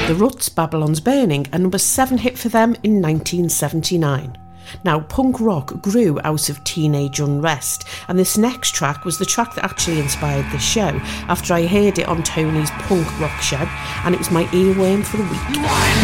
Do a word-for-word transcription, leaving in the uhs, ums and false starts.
The Ruts, Babylon's Burning, a number seven hit for them in nineteen seventy-nine. Now, punk rock grew out of teenage unrest, and this next track was the track that actually inspired the show after I heard it on Tony's punk rock show, and it was my earworm for the week.